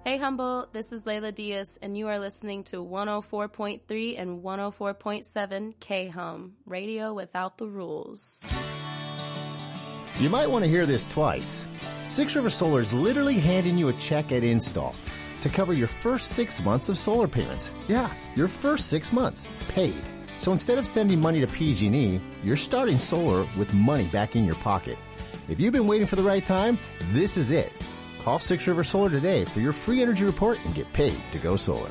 Hey Humboldt, this is Layla Diaz, and you are listening to 104.3 and 104.7 K-Hum, radio without the rules. You might want to hear this twice. Six River Solar is literally handing you a check at install to cover your first 6 months of solar payments. Yeah, your first 6 months, paid. So instead of sending money to PG&E, you're starting solar with money back in your pocket. If you've been waiting for the right time, this is it. Call Six River Solar today for your free energy report and get paid to go solar.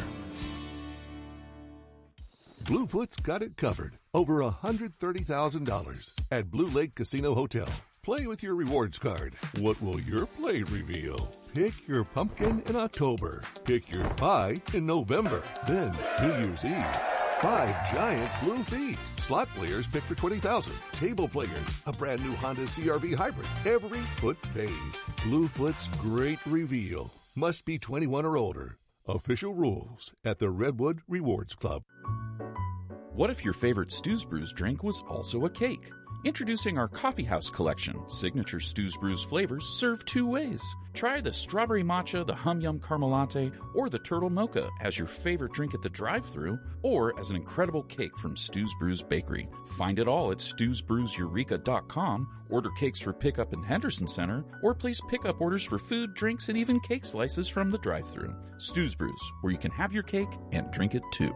Bluefoot's got it covered. Over $130,000 at Blue Lake Casino Hotel. Play with your rewards card. What will your play reveal? Pick your pumpkin in October. Pick your pie in November. Then, New Year's Eve, 5 giant blue feet. Slot players pick for $20,000. Table players, a brand new Honda CR-V hybrid. Every foot pays. Bluefoot's great reveal. Must be 21 or older. Official rules at the Redwood Rewards Club. What if your favorite Stews Brews drink was also a cake? Introducing our Coffee House collection. Signature Stews Brews flavors served 2 ways. Try the strawberry matcha, the hum yum caramel latte, or the turtle mocha as your favorite drink at the drive-thru, or as an incredible cake from Stews Brews Bakery. Find it all at stewsbrewseureka.com. Order cakes for pickup in Henderson Center, or place pickup orders for food, drinks, and even cake slices from the drive-thru. Stews Brews, where you can have your cake and drink it too.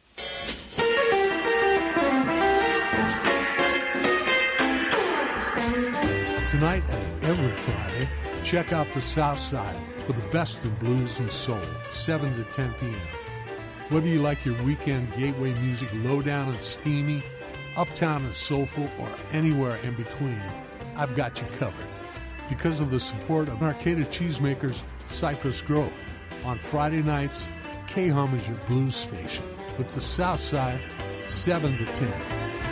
Tonight and every Friday, check out the South Side for the best in blues and soul, 7 to 10 p.m. Whether you like your weekend gateway music low down and steamy, uptown and soulful, or anywhere in between, I've got you covered. Because of the support of Arcata Cheesemakers Cypress Grove, on Friday nights, K-Hum is your blues station with the South Side, 7 to 10.